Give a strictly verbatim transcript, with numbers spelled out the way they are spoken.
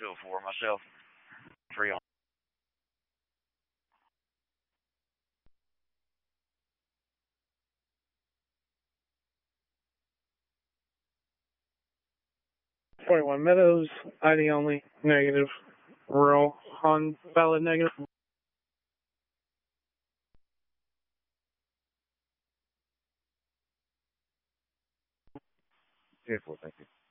two oh four, myself. Free on. twenty-one Meadows, I D only, negative. Rural, on valid negative. ten four, thank you.